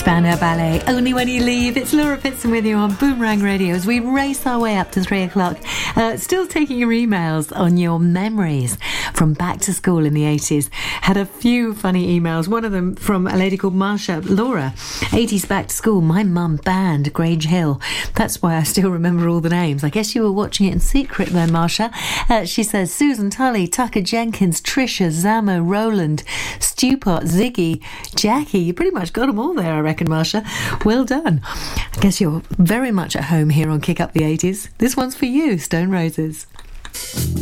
Spandau Ballet, Only When You Leave. It's Laura Pitson with you on Boomerang Radio as we race our way up to 3 o'clock. Still taking your emails on your memories from back to school in the 80s. Had a few funny emails. One of them from a lady called Marsha. Laura, 80s back to school. My mum banned Grange Hill. That's why I still remember all the names. I guess you were watching it in secret then, Marsha. She says Susan Tully, Tucker Jenkins, Trisha, Zamo, Roland, Stewpot, Ziggy, Jackie. You pretty much got them all there, I reckon, Marsha. Well done. I guess you're very much at home here on Kick Up the 80s. This one's for you, Stone Roses.